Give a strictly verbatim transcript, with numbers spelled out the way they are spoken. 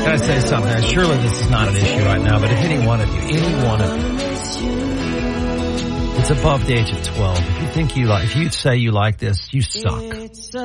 Can I say something? Surely this is not an issue right now, but if any one of you, any one of you, it's above the age of twelve. If you think you like, if you say you like this, you suck.